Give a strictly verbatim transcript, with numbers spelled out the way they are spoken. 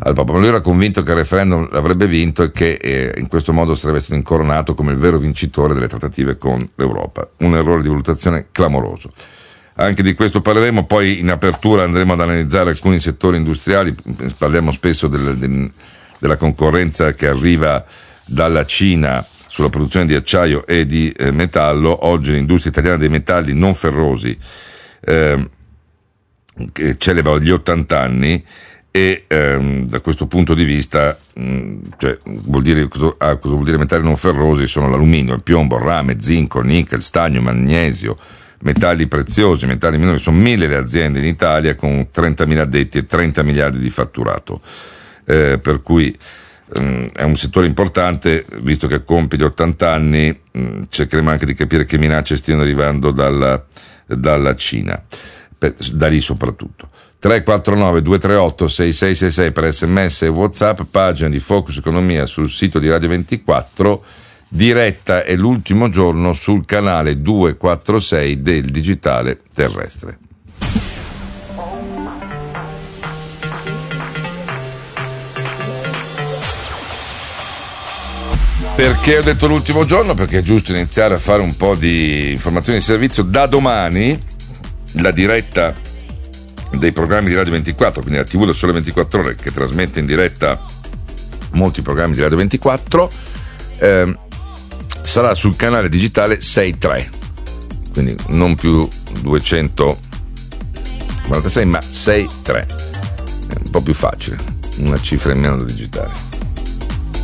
al Papa. Ma lui era convinto che il referendum l'avrebbe vinto e che eh, in questo modo sarebbe stato incoronato come il vero vincitore delle trattative con l'Europa. Un errore di valutazione clamoroso. Anche di questo parleremo, poi in apertura andremo ad analizzare alcuni settori industriali, parliamo spesso del, del, della concorrenza che arriva dalla Cina sulla produzione di acciaio e di eh, metallo. Oggi l'industria italiana dei metalli non ferrosi eh, che celebra gli ottanta anni e ehm, da questo punto di vista mh, cioè, vuol dire, cosa, ah, cosa vuol dire metalli non ferrosi? Sono l'alluminio, il piombo, il rame, zinco, nickel, stagno, magnesio, metalli preziosi, metalli minori. Sono mille le aziende in Italia con trentamila addetti e trenta miliardi di fatturato, eh, per cui um, è un settore importante. Visto che compie gli ottanta anni, um, cercheremo anche di capire che minacce stiano arrivando dalla, dalla Cina, per, da lì soprattutto. Tre quattro nove due tre otto sei sei sei sei per sms e WhatsApp, pagina di Focus Economia sul sito di Radio ventiquattro. Diretta è l'ultimo giorno sul canale duecentoquarantasei del digitale terrestre. Perché ho detto l'ultimo giorno? Perché è giusto iniziare a fare un po' di informazioni di servizio. Da domani la diretta dei programmi di Radio ventiquattro, quindi la tivù del Sole ventiquattro Ore, che trasmette in diretta molti programmi di Radio ventiquattro, eh, sarà sul canale digitale sei tre, quindi non più duecentoquarantasei ma sei tre, è un po' più facile, una cifra in meno da digitare.